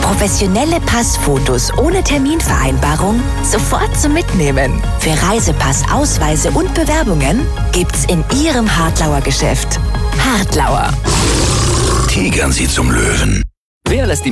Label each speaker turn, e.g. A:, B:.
A: Professionelle Passfotos ohne Terminvereinbarung sofort zum Mitnehmen. Für Reisepass, Ausweise und Bewerbungen gibt's in Ihrem Hartlauer Geschäft. Hartlauer.
B: Tigern Sie zum Löwen.
C: Wer lässt die